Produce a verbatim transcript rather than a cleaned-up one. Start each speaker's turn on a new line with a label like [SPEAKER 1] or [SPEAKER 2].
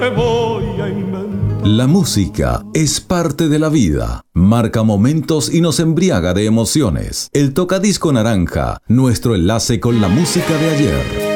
[SPEAKER 1] te voy a inventar.
[SPEAKER 2] La música es parte de la vida, marca momentos y nos embriaga de emociones. El Tocadisco Naranja, nuestro enlace con la música de ayer.